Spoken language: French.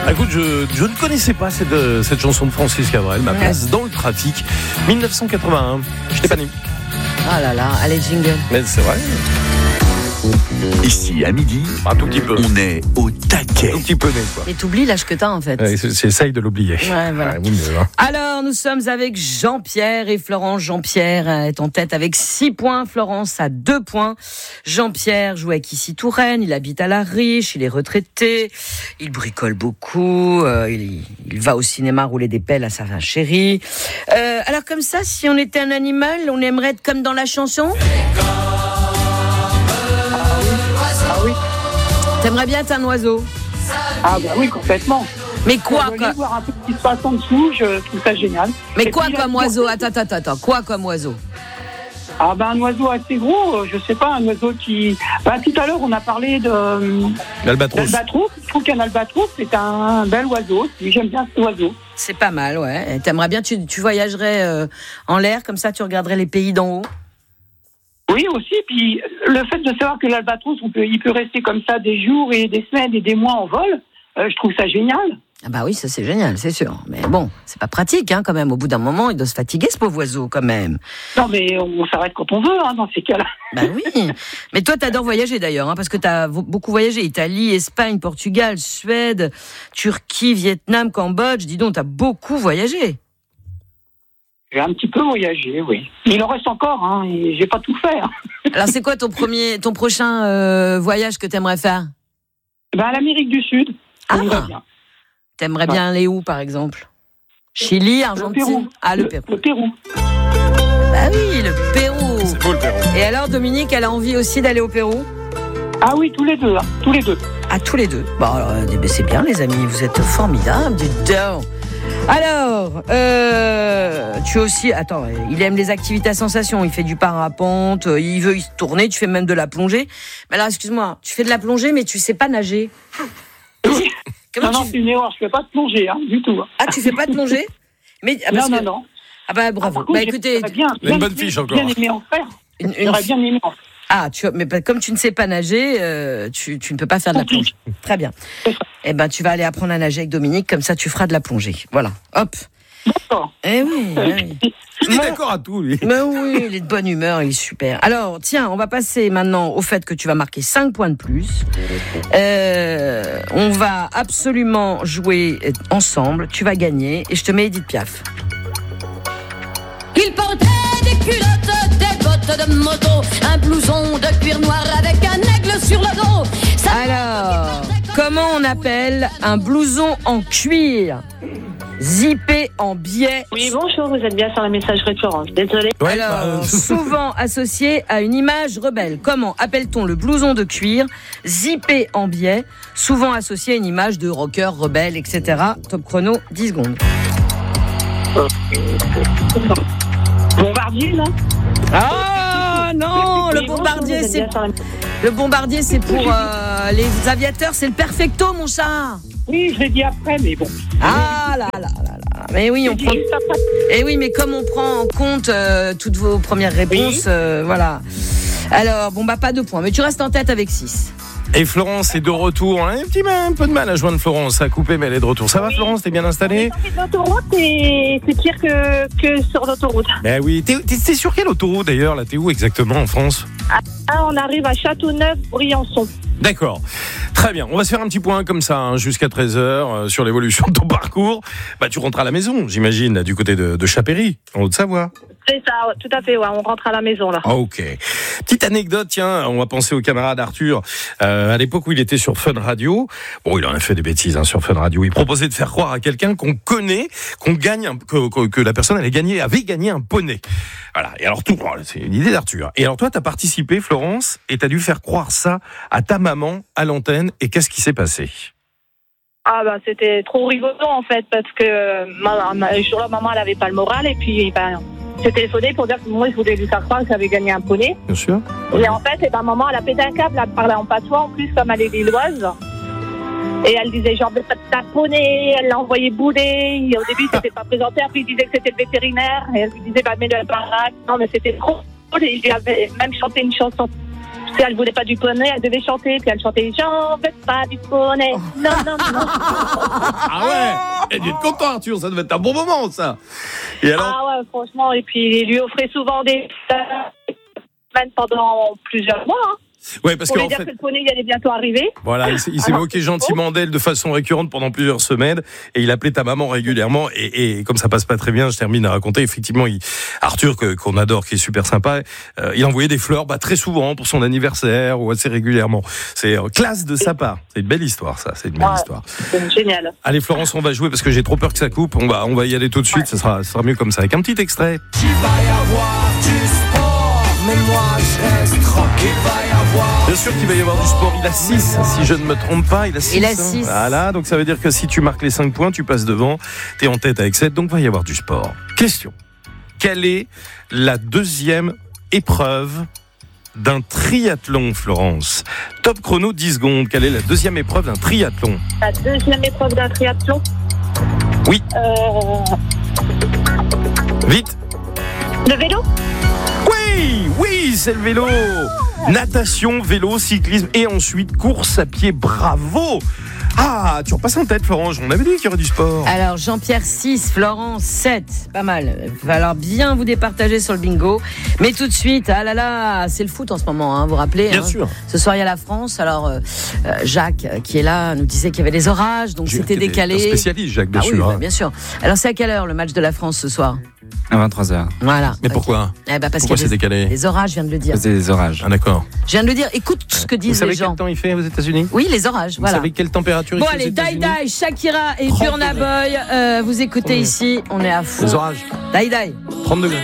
Écoute, je ne connaissais pas cette chanson de Francis Cabrel, Ma place dans le trafic, 1981. Je t'ai pas dit. Ah là là, allez jingle. Mais c'est vrai. Ici, à midi, Un tout petit peu. on est au taquet. Un tout petit peu né, quoi. Et t'oublies l'âge que t'as en fait. Ouais, essaye de l'oublier. Ouais, voilà. Ouais, mieux, hein. Alors, nous sommes avec Jean-Pierre et Florence. Jean-Pierre est en tête avec 6 points. Florence a 2 points. Jean-Pierre joue avec Issy Touraine. Il habite à La Riche. Il est retraité. Il bricole beaucoup. Il va au cinéma rouler des pelles à sa chérie. Alors, comme ça, si on était un animal, on aimerait être comme dans la chanson? Ah oui. T'aimerais bien être un oiseau? Ah bah oui, complètement. Mais quoi, Je veux voir un peu ce qui se passe en dessous, je trouve ça génial. Mais Et quoi puis, comme oiseau? Attends. Quoi comme oiseau? Ah bah un oiseau assez gros, je sais pas, un oiseau qui... Bah, tout à l'heure, on a parlé L'albatros. d'albatros. Je trouve qu'un albatros, c'est un bel oiseau. J'aime bien cet oiseau. C'est pas mal, ouais. Et t'aimerais bien, tu voyagerais en l'air, comme ça tu regarderais les pays d'en haut? Oui, aussi. Puis le fait de savoir que l'albatros, il peut rester comme ça des jours et des semaines et des mois en vol, je trouve ça génial. Ah bah oui, ça c'est génial, c'est sûr. Mais bon, c'est pas pratique, hein, quand même. Au bout d'un moment, il doit se fatiguer, ce pauvre oiseau, quand même. Non, mais on s'arrête quand on veut, hein, dans ces cas-là. Bah oui. Mais toi, t'adores voyager d'ailleurs, hein, parce que t'as beaucoup voyagé. Italie, Espagne, Portugal, Suède, Turquie, Vietnam, Cambodge. Dis donc, t'as beaucoup voyagé. J'ai un petit peu voyagé, oui. Mais il en reste encore, hein, et j'ai pas tout fait. Hein. Alors, c'est quoi ton prochain voyage que t'aimerais faire? Ben, à l'Amérique du Sud, ça me va bien. T'aimerais bien aller où, par exemple? Chili, Argentine? Le Pérou. Ah, le Pérou. Le Pérou. Bah oui, le Pérou. C'est beau le Pérou. Et alors, Dominique, elle a envie aussi d'aller au Pérou? Ah oui, tous les deux, hein, tous les deux. Ah, tous les deux. Bon, alors, c'est bien, les amis, vous êtes formidables, dis donc. Alors, tu aussi... Attends, il aime les activités à sensation, il fait du parapente, il veut y tourner, tu fais même de la plongée. Mais alors, excuse-moi, tu fais de la plongée, mais tu sais pas nager. Non, c'est une erreur, je fais pas de plongée, hein, du tout. Hein. Ah, tu fais pas de plongée? Mais, Non. Ah bah, bravo. Par contre, écoutez... Une bonne fiche encore. Bien aimé en faire. J'aurais bien aimé en faire. Ah, mais comme tu ne sais pas nager, tu ne peux pas faire de la plongée. Très bien. Eh ben, tu vas aller apprendre à nager avec Dominique, comme ça tu feras de la plongée. Voilà, hop. D'accord. Eh oui. Il est d'accord à tout, lui. Mais oui, il est de bonne humeur, il est super. Alors, tiens, on va passer maintenant au fait que tu vas marquer 5 points de plus. On va absolument jouer ensemble. Tu vas gagner et je te mets Edith Piaf. Il portait des culottes, des bottes de moto, un blouson de cuir noir avec un aigle sur le dos. Alors, comment on appelle un blouson en cuir zippé en biais? Oui, bonjour, vous êtes bien sur la messagerie de Florence. Désolée. Ouais, Alors, souvent associé à une image rebelle. Comment appelle-t-on le blouson de cuir zippé en biais, souvent associé à une image de rocker, rebelle, etc. Top chrono, 10 secondes. Bombardier, là. Ah non, le bombardier, c'est pour les aviateurs, c'est le perfecto, mon chat. Oui, je l'ai dit après, mais bon. Ah là. Mais oui, on prend. Eh oui, mais comme on prend en compte toutes vos premières réponses, voilà. Alors, bon, pas 2 points, mais tu restes en tête avec 6. Et Florence est de retour. On a un peu de mal à joindre Florence. Ça a coupé, mais elle est de retour. Ça va, Florence? T'es bien installée? L'autoroute, c'est pire que sur l'autoroute. Ben oui. T'es sur quelle autoroute d'ailleurs? Là, t'es où exactement en France? On arrive à Châteauneuf-Briançon. D'accord. Très bien. On va se faire un petit point comme ça, hein, jusqu'à 13h, sur l'évolution de ton parcours. Bah, tu rentres à la maison, j'imagine, là, du côté de Chapéry, en Haute-Savoie. C'est ça, tout à fait, ouais, on rentre à la maison, là. Ok. Petite anecdote, tiens, on va penser au camarade Arthur. À l'époque où il était sur Fun Radio, bon, il en a fait des bêtises, hein, sur Fun Radio. Il proposait de faire croire à quelqu'un qu'on connaît, que la personne avait gagné un poney. Voilà. Et alors, c'est une idée d'Arthur. Et alors, toi, t'as participé, Florence, et t'as dû faire croire ça à ta maman à l'antenne. Et qu'est-ce qui s'est passé? Ah bah c'était trop rigolo en fait parce que ce jour-là maman elle avait pas le moral et puis j'ai téléphoné pour dire que moi je voulais lui faire croire que j'avais gagné un poney. Bien sûr. Et en fait maman elle a pété un câble, elle parlait en patois en plus comme elle est lilloise. Et elle disait genre t'as poney, elle l'a envoyé bouler. Et au début c'était pas présenté, après il disait que c'était le vétérinaire et elle lui disait mets-le à la baraque. Non mais c'était trop drôle et il lui avait même chanté une chanson. Puis elle voulait pas du poney, elle devait chanter, puis elle chantait j'en veux pas du poney. Non. Ah ouais. Et tu es content, Arthur, ça devait être un bon moment, ça. Et alors? Ah ouais, franchement, et puis il lui offrait souvent des semaines pendant plusieurs mois. Hein. Ouais, parce pour lui qu'en dire fait, que le poney il allait bientôt arriver. voilà, il s'est moqué gentiment d'elle de façon récurrente pendant plusieurs semaines et il appelait ta maman régulièrement et comme ça passe pas très bien, je termine à raconter, effectivement, Arthur, qu'on adore, qui est super sympa, il envoyait des fleurs très souvent pour son anniversaire ou assez régulièrement. C'est classe de sa part. C'est une belle histoire, ça. C'est une belle histoire. C'est génial. Allez, Florence, on va jouer parce que j'ai trop peur que ça coupe. On va y aller tout de suite, ça sera mieux comme ça. Avec un petit extrait. Il va y avoir du sport, mais moi je reste tranquille. Il va y avoir. Bien sûr qu'il va y avoir du sport. Il a 6, si je ne me trompe pas. Il a 6. Il a 6. Voilà, donc ça veut dire que si tu marques les 5 points, tu passes devant. T'es en tête avec 7, donc va y avoir du sport. Question. Quelle est la deuxième épreuve d'un triathlon, Florence? Top chrono, 10 secondes. Quelle est la deuxième épreuve d'un triathlon? La deuxième épreuve d'un triathlon. Oui. Vite. Le vélo. Oui, c'est le vélo. Natation, vélo, cyclisme et ensuite course à pied. Bravo. Ah, tu repasses en tête, Florence. On avait dit qu'il y aurait du sport. Alors, Jean-Pierre 6, Florence 7. Pas mal. Il va falloir bien vous départager sur le bingo. Mais tout de suite, ah là là, c'est le foot en ce moment, vous vous rappelez? Bien sûr. Ce soir, il y a la France. Alors, Jacques, qui est là, nous disait qu'il y avait des orages, donc c'était décalé. Un spécialiste, Jacques, bien sûr. Oui, bien sûr. Alors, c'est à quelle heure le match de la France ce soir? À 23h. Voilà. Mais pourquoi? Parce pourquoi qu'il y c'est a décalé? des orages, je viens de le dire. C'est des orages. Ah, d'accord. Je viens de le dire. Écoute ce que disent Vous savez les gens. quel temps il fait aux États-Unis? Oui, les orages, voilà. Vous savez quelle température il Bon, fait aux allez, États-Unis? Dai, Shakira et 30 Burna Boy. Vous écoutez ici, on est à fond. Les orages. Dai. 30 degrés.